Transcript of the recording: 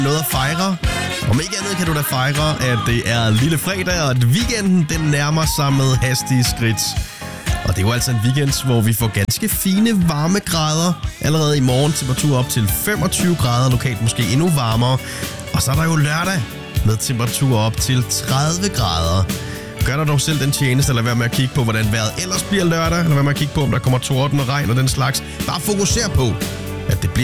noget at fejre. Om ikke andet kan du da fejre, at det er lille fredag, og at weekenden den nærmer sig med hastige skridt. Og det er jo altså en weekend, hvor vi får ganske fine varmegrader. Allerede i morgen temperatur op til 25 grader, lokalt måske endnu varmere. Og så er der jo lørdag med temperatur op til 30 grader. Gør dig dog selv den tjeneste, eller lad være med at kigge på, hvordan vejret ellers bliver lørdag. Eller lad være med at kigge på, om der kommer torden og regn og den slags. Bare fokuser på, at det bliver